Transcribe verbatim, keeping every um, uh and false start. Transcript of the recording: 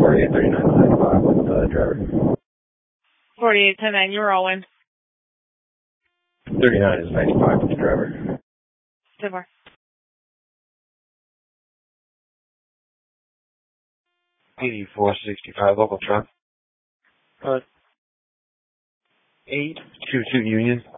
forty-eight thirty-nine ninety-five with the driver. forty-eight ten nine, you're Owen. thirty-nine is ninety-five with the driver. ten more. eighty-four sixty-five, local truck. Uh, eight two two Union.